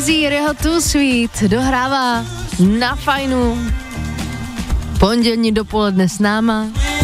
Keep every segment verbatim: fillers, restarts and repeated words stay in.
Hozier, jeho Too Sweet dohrává na fajnu. Pondělní dopoledne s náma.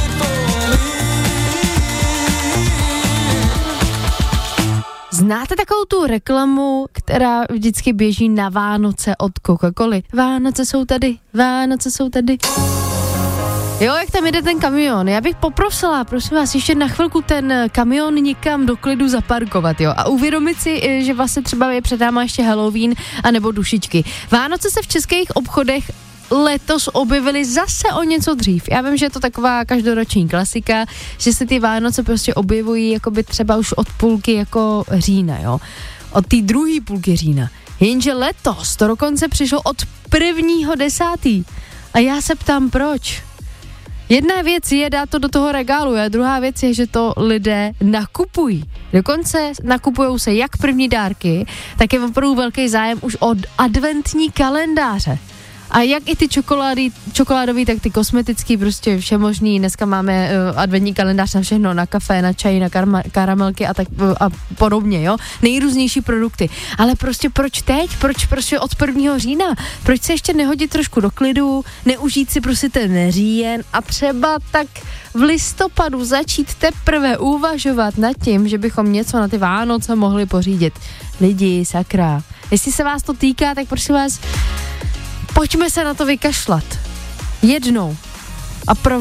Znáte takovou tu reklamu, která vždycky běží na Vánoce od Coca-Coly? Vánoce jsou tady, Vánoce jsou tady. Jo, jak tam jede ten kamion, já bych poprosila, prosím vás, ještě na chvilku ten kamion někam do klidu zaparkovat, jo, a uvědomit si, že vlastně třeba je před náma ještě Halloween anebo dušičky. Vánoce se v českých obchodech letos objevily zase o něco dřív. Já vím, že je to taková každoroční klasika, že se ty Vánoce prostě objevují jakoby třeba už od půlky jako října, jo, od té druhé půlky října. Jenže letos to dokonce přišlo od prvního desátý. A já se ptám, proč? Jedna věc je dát to do toho regálu a druhá věc je, že to lidé nakupují. Dokonce nakupujou se jak první dárky, tak je opravdu velký zájem už od adventní kalendáře. A jak i ty čokolády, čokoládový, tak ty kosmetický, prostě všemožný. Dneska máme uh, adventní kalendář na všechno, na kafe, na čaj, na karma, karamelky a tak uh, a podobně, jo. Nejrůznější produkty. Ale prostě proč teď? Proč prostě od prvního října? Proč se ještě nehodit trošku do klidu, neužít si prostě ten říjen a třeba tak v listopadu začít teprve uvažovat nad tím, že bychom něco na ty Vánoce mohli pořídit. Lidi, sakra. Jestli se vás to týká, tak prosím vás, pojďme se na to vykašlat. Jednou. A pro